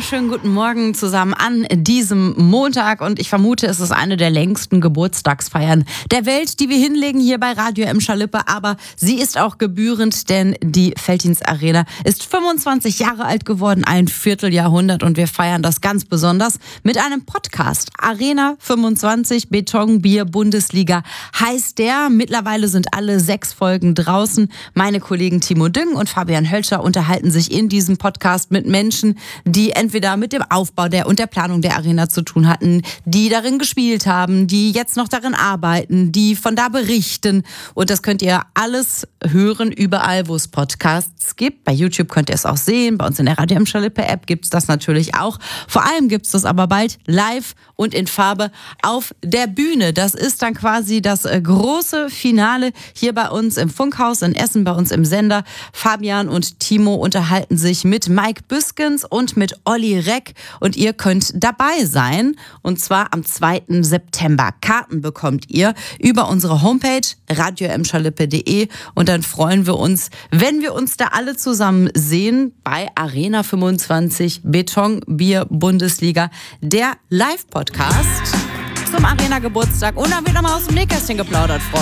wunderschönen guten Morgen zusammen an diesem Montag und ich vermute, es ist eine der längsten Geburtstagsfeiern der Welt, die wir hinlegen hier bei Radio Emscher-Lippe, aber sie ist auch gebührend, denn die Veltins-Arena ist 25 Jahre alt geworden, ein Vierteljahrhundert und wir feiern das ganz besonders mit einem Podcast. Arena 25 Betonbier Bundesliga heißt der. Mittlerweile sind alle 6 Folgen draußen. Meine Kollegen Timo Düng und Fabian Hölscher unterhalten sich in diesem Podcast mit Menschen, die entweder mit dem Aufbau und der Planung der Arena zu tun hatten, die darin gespielt haben, die jetzt noch darin arbeiten, die von da berichten. Und das könnt ihr alles hören, überall, wo es Podcasts gibt. Bei YouTube könnt ihr es auch sehen. Bei uns in der Radio Emscher-Lippe App gibt es das natürlich auch. Vor allem gibt es das aber bald live und in Farbe auf der Bühne. Das ist dann quasi das große Finale hier bei uns im Funkhaus in Essen, bei uns im Sender. Fabian und Timo unterhalten sich mit Mike Büskens und mit Olli Reck und ihr könnt dabei sein und zwar am 2. September. Karten bekommt ihr über unsere Homepage radioemscherlippe.de und dann freuen wir uns, wenn wir uns da alle zusammen sehen bei Arena 25 Betonbier Bundesliga, der Live-Podcast zum Arena-Geburtstag und dann wird nochmal aus dem Nähkästchen geplaudert, Freunde.